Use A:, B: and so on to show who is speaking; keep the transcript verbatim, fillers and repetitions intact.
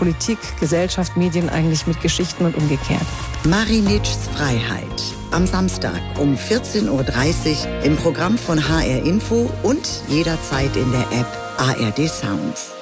A: Politik, Gesellschaft, Medien eigentlich mit Geschichten und umgekehrt.
B: Marinitschs Freiheit. Am Samstag um vierzehn Uhr dreißig im Programm von H R Info und jederzeit in der App A R D Sounds.